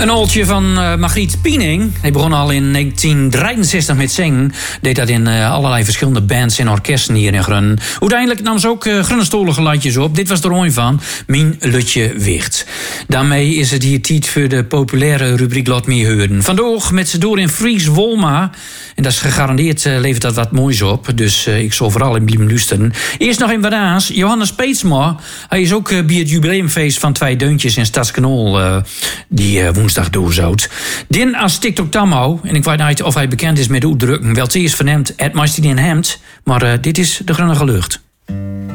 Een oudje van Margriet Piening. Hij begon al in 1963 met zingen. Deed dat in allerlei verschillende bands en orkesten hier in Grun. Uiteindelijk nam ze ook grunnestolige liedjes op. Dit was er een van. Mien Lutje Wicht. Daarmee is het hier tijd voor de populaire rubriek Laat Me Horen. Vandaag met ze door in Fries Wolma. En dat is gegarandeerd levert dat wat moois op. Dus ik zal vooral in blijven luisteren. Eerst nog in Wadaas. Johannes Peetsma. Hij is ook bij het jubileumfeest van 2 Deuntjes in Stadskanaal die woensdag doorzout. Din als TikTok Tammo. En ik weet niet of hij bekend is met de uitdrukken. Wel het eerst verneemt het meest in hemd. Maar dit is de grunnige lucht.